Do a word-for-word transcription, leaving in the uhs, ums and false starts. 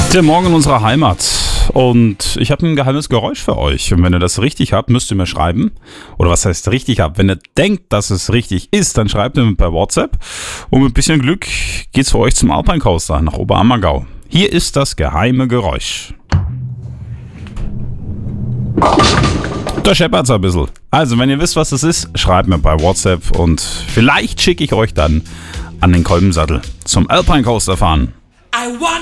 Der Morgen in unserer Heimat. Und ich habe ein geheimes Geräusch für euch. Und wenn ihr das richtig habt, müsst ihr mir schreiben. Oder was heißt richtig habt? Wenn ihr denkt, dass es richtig ist, dann schreibt ihr mir per WhatsApp. Und mit ein bisschen Glück geht's für euch zum Alpine Coaster nach Oberammergau. Hier ist das geheime Geräusch. Da scheppert's ein bisschen. Also, wenn ihr wisst, was das ist, schreibt mir bei WhatsApp. Und vielleicht schicke ich euch dann an den Kolbensattel zum Alpine Coaster fahren.